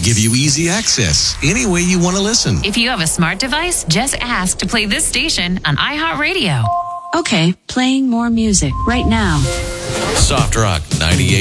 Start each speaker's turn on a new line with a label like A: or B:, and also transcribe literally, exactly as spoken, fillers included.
A: give you easy access any way you want to listen.
B: If you have a smart device, just ask to play this station on iHeartRadio.
C: Okay, playing more music right now.
A: Soft Rock ninety-eight.